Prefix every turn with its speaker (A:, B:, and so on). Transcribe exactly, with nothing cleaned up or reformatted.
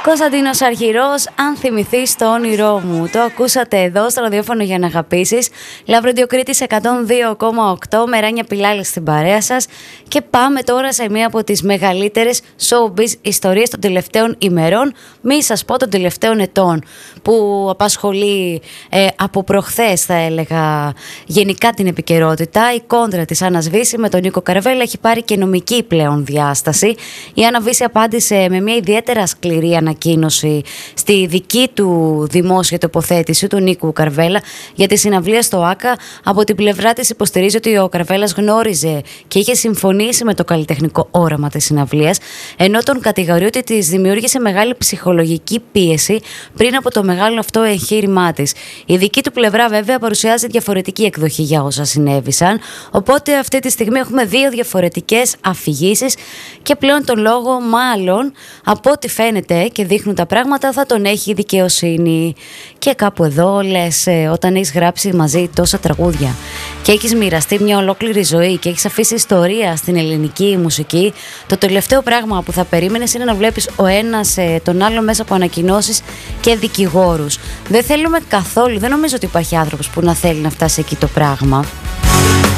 A: Κωνσταντίνος Αρχηρός, αν θυμηθείς το όνειρό μου. Το ακούσατε εδώ στο ραδιόφωνο για να αγαπήσεις. Λαβροδιοκρίτης εκατόν δύο κόμμα οκτώ, Μεράνια Πιλάλη στην παρέα σας. Και πάμε τώρα σε μία από τις μεγαλύτερες showbiz ιστορίες των τελευταίων ημερών, μη σας πω των τελευταίων ετών, που απασχολεί ε, από προχθές, θα έλεγα, γενικά την επικαιρότητα. Η κόντρα της Άννας Βύση με τον Νίκο Καρβέλα έχει πάρει και νομική πλέον διάσταση. Η Άννα Βύση απάντησε με μια ιδιαίτερα σκληρή ανακοίνωση στη δική του δημόσια τοποθέτηση του Νίκου Καρβέλα για τη συναυλία στο ΆΚΑ. Από την πλευρά της υποστηρίζει ότι ο Καρβέλας γνώριζε και είχε συμφωνήσει με το καλλιτεχνικό όραμα της συναυλίας, ενώ τον κατηγορεί ότι της δημιούργησε μεγάλη ψυχολογική πίεση πριν από το μεγάλο αυτό εγχείρημά της. Η δική του πλευρά βέβαια παρουσιάζει διαφορετική εκδοχή για όσα συνέβησαν, οπότε αυτή τη στιγμή έχουμε δύο διαφορετικές αφηγήσεις και πλέον τον λόγο μάλλον από ό,τι φαίνεται και δείχνουν τα πράγματα θα τον έχει η δικαιοσύνη. Και κάπου εδώ λες, όταν έχεις γράψει μαζί τόσα τραγούδια και έχεις μοιραστεί μια ολόκληρη ζωή και έχεις αφήσει ιστορία στην ελληνική μουσική, το τελευταίο πράγμα που θα περίμενες είναι να βλέπεις ο ένας τον άλλο μέσα από ανακοινώσεις και δικηγόρους. Δεν θέλουμε καθόλου, δεν νομίζω ότι υπάρχει άνθρωπος που να θέλει να φτάσει εκεί το πράγμα.